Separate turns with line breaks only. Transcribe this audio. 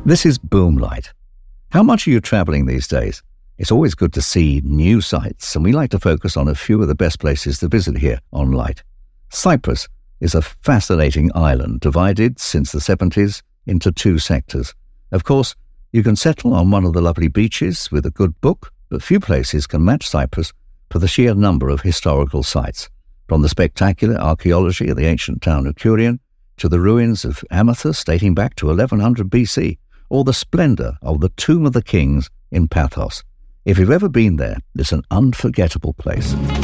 This is Boomlight. How much are you travelling these days? It's always good to see new sights, and we like to focus on a few of the best places to visit here on Light. Cyprus is a fascinating island divided since the 70s into two sectors. Of course, you can settle on one of the lovely beaches with a good book, but few places can match Cyprus for the sheer number of historical sites, from the spectacular archaeology of the ancient town of Kurion to the ruins of Amathus dating back to 1100 BC, or the splendour of the Tomb of the Kings in Pathos. If you've ever been there, it's an unforgettable place.